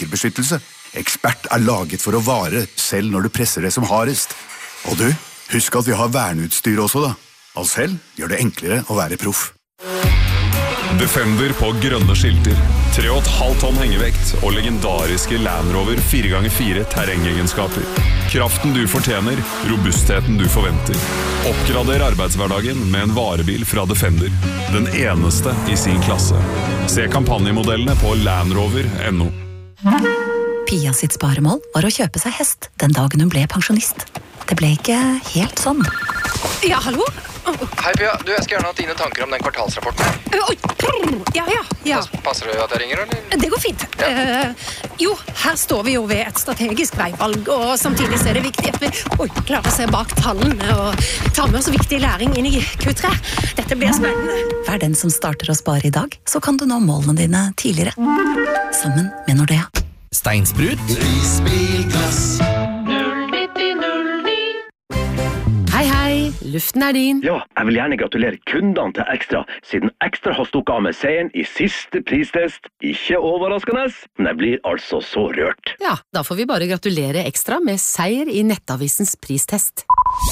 forbrukerbeskyttelse. Ekspert er laget for å vare, selv når du presser det som hardest. Og du, husk at vi har verneutstyr også da. Ahlsell gjør det enklere å være proff. Defender på grønne skilter, 3,5 tonn hengevekt og legendariske Land Rover 4x4 terrengegenskaper. Kraften du fortjener, robustheten du forventer. Oppgrader arbeidshverdagen med en varebil fra Defender. Den eneste i sin klasse. Se kampanjemodellene på landrover.no. Pia sitt sparemål var å kjøpe seg hest den dagen hun ble pensjonist. Det ble ikke helt sånn. Ja, hallo? Hei Pia, du, jeg skal gjerne ha dine tanker om den kvartalsrapporten. Oi, ja. Passer det at jeg ringer, eller? Det går fint. Jo, her står vi jo ved et strategisk veivalg, og samtidig så er det viktig at vi klarer å se bak tallene og ta med oss viktig læring inn i Q3. Dette blir spennende. Vær den som starter å spare i dag, så kan du nå målene dine tidligere. Sammen med Nordea. Steinsprut. Prisbilglass. Hei, luften er din. Ja, jeg vil gjerne gratulere kundene til Ekstra, siden Ekstra har stukket av med seieren i siste pristest. Ikke overraskende, men jeg blir altså så rørt. Ja, da får vi bare gratulere Ekstra med seier i Nettavisens pristest.